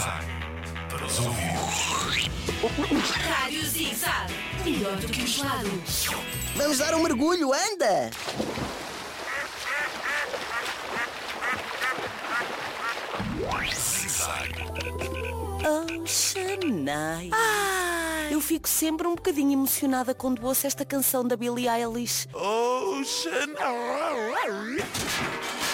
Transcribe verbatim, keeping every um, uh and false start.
Zig-Zag para os ouvidos. Rádio Zig-Zag, melhor do que um gelado. Vamos dar um mergulho, anda! Zig-Zag. Oh, Shania. Ah, eu fico sempre um bocadinho emocionada quando ouço esta canção da Billie Eilish. Oh, Shania.